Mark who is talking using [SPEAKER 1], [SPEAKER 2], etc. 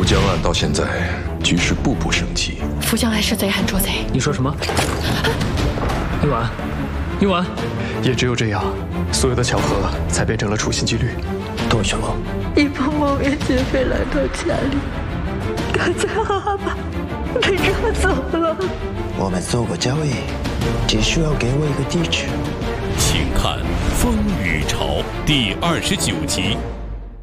[SPEAKER 1] 江案到现在，局势步步升级。
[SPEAKER 2] 福将来是贼还捉贼？
[SPEAKER 3] 你说什么？一婉，一婉，
[SPEAKER 4] 也只有这样，所有的巧合才变成了处心积虑。
[SPEAKER 3] 多久了？
[SPEAKER 5] 你从梦魇劫飞来到家里，刚才阿爸被抓走了。
[SPEAKER 6] 我们做过交易，只需要给我一个地址。
[SPEAKER 7] 请看《风雨潮》第29集。